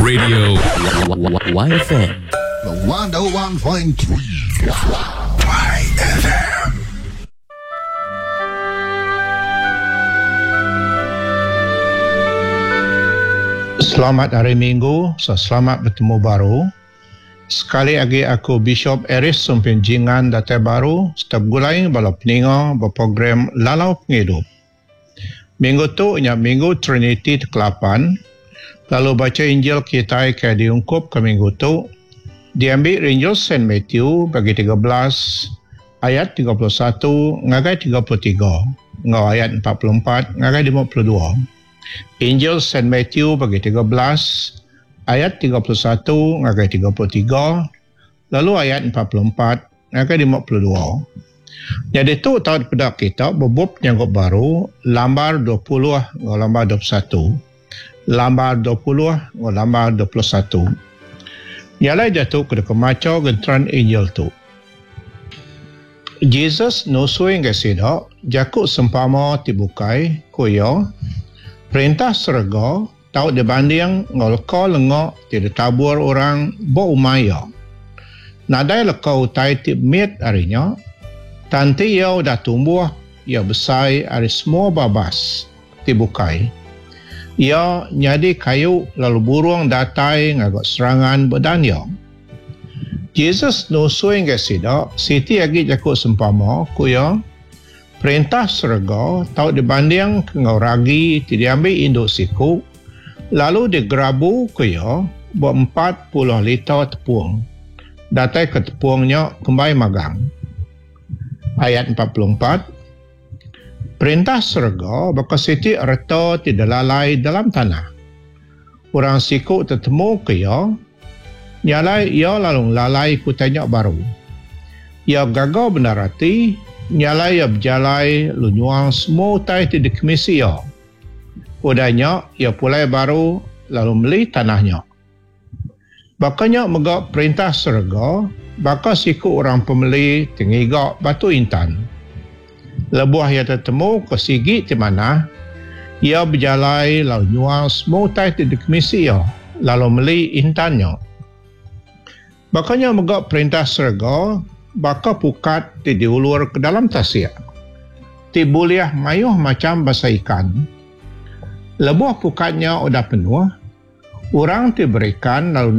Radio YFM. The 101.3 YFM. Selamat hari Minggu, selamat bertemu baru. Sekali lagi aku Bishop Eris Sumpenjingan Datai Baru, setiap gulai bala peninga berprogram Lalau Pengidup. Minggu tu nya Minggu Trinity ke-8. Lalu baca Injil kita ke diungkup ke minggu tu. Diambil Injil Saint Matthew bagi 13 ayat 31 ngagai 33, ngau ayat 44 ngagai 52. Injil Saint Matthew bagi 13 ayat 31 ngagai 33, lalu ayat 44 ngagai 52. Jadi tu tahun pedak kita bebub nyanggup baru lambar 20 ngau lambar 21. Lambar 20 ngau lambar 21. Nyalai jatuh ke kemacau gentran Injil tu. Jesus nusui ngasida jakuk sempama tibukai koyo perintah serga tau dibanding ngolko lengok tidak tabur orang bo umaya. Nadai lekau utai tip mit arinya, tanti yau dah tumbuh, ia besai ari semua babas tibukai. Ia nyadi kayu lalu burung datai ngagak serangan bedanya. Jesus nusui ngasida siti agi jakuk sempama kuya perintah serga tau dibanding ngau ragi diambil induk siku lalu digerabu kuya buat 40 liter tepung. Datai ke tepungnya kembali magang. Ayat 44. Perintah serga berkasiti reta tidak lalai dalam tanah. Orang siku tertemu kuya nyalai ia lalu lalai kutanya baru. Ia gagal benar hati nyalai ia berjalai lunyuang semua utai tidak kemisi ia. Udahnya ia pulai baru lalu beli tanahnya. Bakanya megak perintah serga, baka siku orang pembeli tengigak batu intan. Lebuah ia tertemu ke sigi di mana ia berjalai lalu nyuang semua utai tidak kemisi ia lalu beli intannya. Bakanya megak perintah serga, baka pukat diulur ke dalam tasya. Tibuliah mayuh macam basa ikan. Lebuah pukatnya udah penuh, orang diberikan lalu